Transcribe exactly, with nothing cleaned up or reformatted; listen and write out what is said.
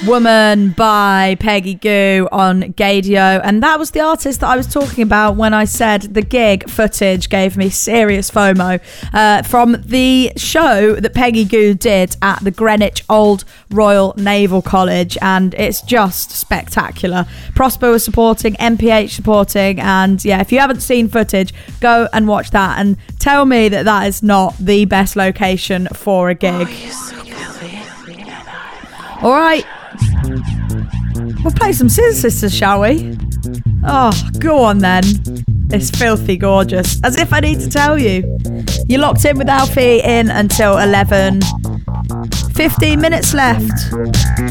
Woman by Peggy Gou on Gaydio, and that was the artist that I was talking about when I said the gig footage gave me serious FOMO uh, from the show that Peggy Gou did at the Greenwich Old Royal Naval College, and it's just spectacular. Prosper was supporting, M P H supporting, and yeah, if you haven't seen footage, go and watch that and tell me that that is not the best location for a gig. All right. We'll play some Scissor Sisters, shall we? Oh, go on then. It's filthy gorgeous. As if I need to tell you. You're locked in with Alfie in until eleven. fifteen minutes left.